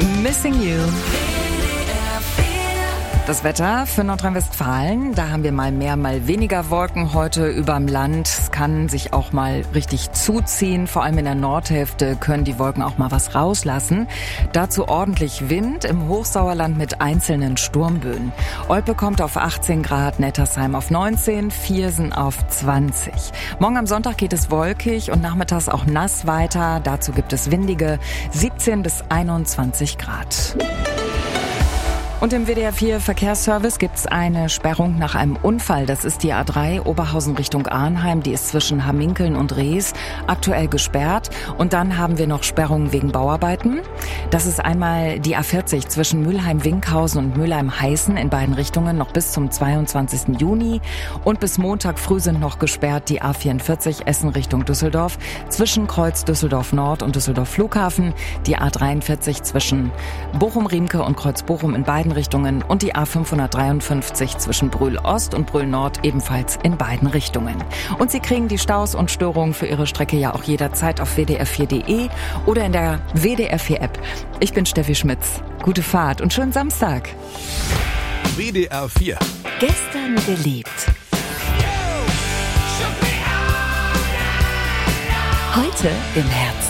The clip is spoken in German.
Missing You. Das Wetter für Nordrhein-Westfalen, da haben wir mal mehr, mal weniger Wolken heute überm Land. Es kann sich auch mal richtig zuziehen. Vor allem in der Nordhälfte können die Wolken auch mal was rauslassen. Dazu ordentlich Wind im Hochsauerland mit einzelnen Sturmböen. Olpe kommt auf 18 Grad, Nettersheim auf 19, Viersen auf 20. Morgen am Sonntag geht es wolkig und nachmittags auch nass weiter. Dazu gibt es windige 17 bis 21 Grad. Und im WDR 4 Verkehrsservice gibt's eine Sperrung nach einem Unfall. Das ist die A3 Oberhausen Richtung Arnheim. Die ist zwischen Hamminkeln und Rees aktuell gesperrt. Und dann haben wir noch Sperrungen wegen Bauarbeiten. Das ist einmal die A40 zwischen Mülheim-Winkhausen und Mülheim-Heißen in beiden Richtungen noch bis zum 22. Juni. Und bis Montag früh sind noch gesperrt die A44 Essen Richtung Düsseldorf zwischen Kreuz Düsseldorf Nord und Düsseldorf Flughafen. Die A43 zwischen Bochum-Riemke und Kreuz Bochum in beiden Richtungen und die A553 zwischen Brühl Ost und Brühl Nord ebenfalls in beiden Richtungen. Und Sie kriegen die Staus und Störungen für Ihre Strecke ja auch jederzeit auf wdr4.de oder in der WDR 4 App. Ich bin Steffi Schmitz. Gute Fahrt und schönen Samstag. WDR 4. Gestern geliebt. Heute im Herzen.